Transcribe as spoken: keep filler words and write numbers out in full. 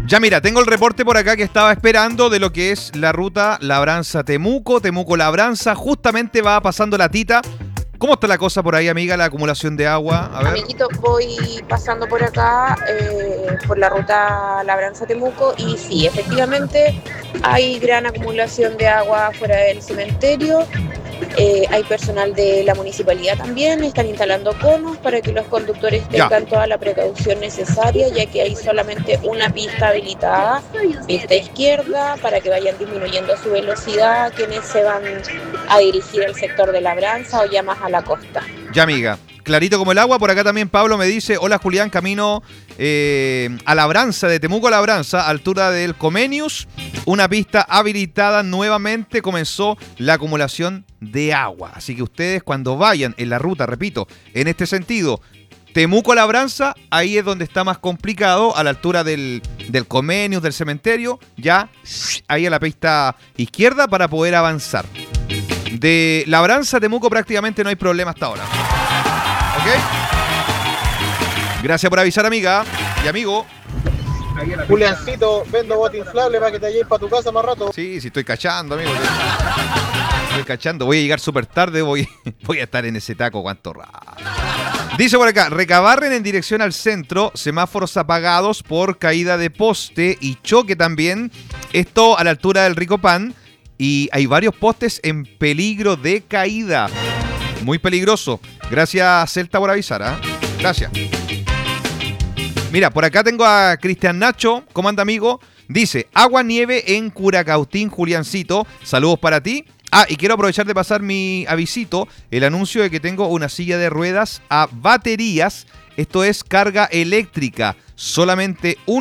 Ya mira, tengo el reporte por acá que estaba esperando de lo que es la ruta Labranza-Temuco, Temuco-Labranza. Justamente va pasando la Tita. ¿Cómo está la cosa por ahí, amiga, la acumulación de agua? A ver. Amiguito, voy pasando por acá, eh, por la ruta Labranza-Temuco, y sí, efectivamente hay gran acumulación de agua fuera del cementerio. Eh, hay personal de la municipalidad también, están instalando conos para que los conductores tengan ya. toda la precaución necesaria, ya que hay solamente una pista habilitada, pista izquierda, para que vayan disminuyendo su velocidad quienes se van a dirigir al sector de Labranza o ya más a la costa. Ya, amiga. Clarito como el agua. Por acá también Pablo me dice: hola Julián, camino eh, a Labranza, de Temuco a Labranza, altura del Comenius. Una pista habilitada nuevamente, comenzó la acumulación de agua. Así que ustedes cuando vayan en la ruta, repito, en este sentido, Temuco a Labranza, ahí es donde está más complicado, a la altura del, del Comenius, del cementerio, ya ahí a la pista izquierda para poder avanzar. De Labranza a Temuco prácticamente no hay problema hasta ahora. ¿Ok? Gracias por avisar, amiga y amigo. Juliancito, vendo bote inflable para que te halles para tu casa más rato. Sí, sí, estoy cachando, amigo. Estoy cachando. Voy a llegar súper tarde, voy, voy a estar en ese taco, cuánto rato. Dice por acá: Recabarren en dirección al centro, semáforos apagados por caída de poste y choque también. Esto a la altura del Rico Pan. Y hay varios postes en peligro de caída. Muy peligroso. Gracias, Celta, por avisar, ¿eh? Gracias. Mira, por acá tengo a Cristian Nacho. ¿Cómo anda, amigo? Dice: agua nieve en Curacautín, Juliancito. Saludos para ti. Ah, y quiero aprovechar de pasar mi avisito, el anuncio de que tengo una silla de ruedas a baterías. Esto es carga eléctrica. Solamente un